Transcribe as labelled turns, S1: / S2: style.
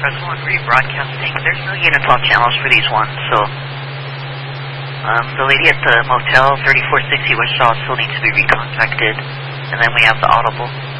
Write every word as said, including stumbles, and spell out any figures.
S1: press one, rebroadcasting. There's no Unitalk channels for these ones, so um, the lady at the motel, thirty-four sixty West Shaw, still needs to be recontacted. And then we have the Audible.